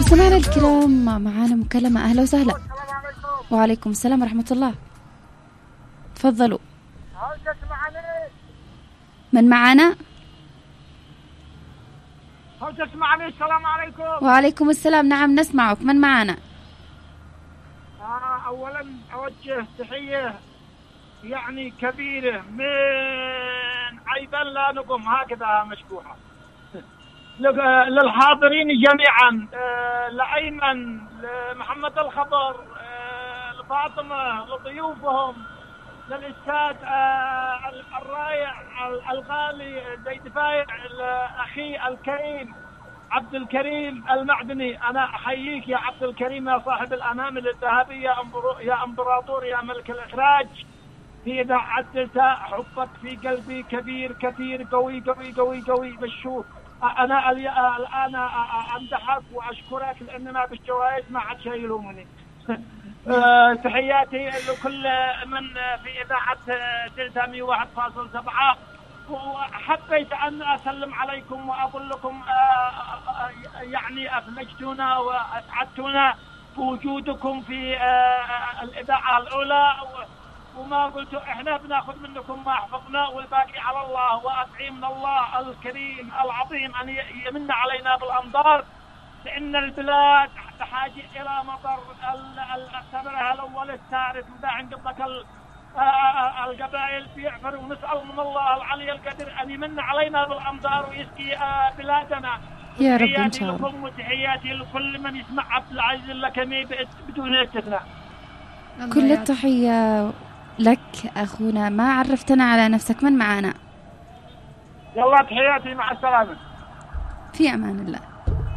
مستمعينا الكرام معانا مكالمة. أهلا وسهلا. السلام عليكم. وعليكم السلام ورحمة الله. تفضلوا. هل تسمعني؟ من معانا؟ هل تسمعني؟ السلام عليكم. وعليكم السلام. نعم نسمعك. من معانا؟ أولا أوجه تحية يعني كبيرة من عيبا لا نقم هكذا مشكوحة للحاضرين جميعا، لأيمن، لمحمد الخضر، لفاطمة، لضيوفهم، للأستاذ الرائع الغالي زيد فايع، أخي الكريم عبد الكريم المعدني. أنا أحييك يا عبد الكريم يا صاحب الأنامل الذهبية، يا إمبراطور، يا ملك الإخراج في إذاعة دلتا. حبك في قلبي كبير كثير قوي قوي قوي قوي بالشوق. أنا الآن أمدحك وأشكرك لأننا بالجوائز ما عاد شيء يلومني. تحياتي لكل من في إذاعة دلتا 101.7. وحبيت أن أسلم عليكم وأقول لكم يعني أفلجتونا وأسعدتونا بوجودكم في الإذاعة الأولى، وما قلت إحنا بناخذ منكم ما حفظنا والباقي على الله، وأدعي من الله الكريم العظيم أن يمن علينا بالأمطار، لأن البلاد بحاجة إلى مطر. اعتبرها الأول الثالث وده عند القبائل بيعفر، ونسأل من الله العلي القدير أن يمن علينا بالأمطار ويسقي بلادنا يا رب إن شاء الله. وتحياتي لكل من يسمع عبد العزيز اللكمي بدون استثناء. كل التحية لك أخونا. ما عرفتنا على نفسك، من معنا؟ يلا تحياتي، مع السلامة. في أمان الله.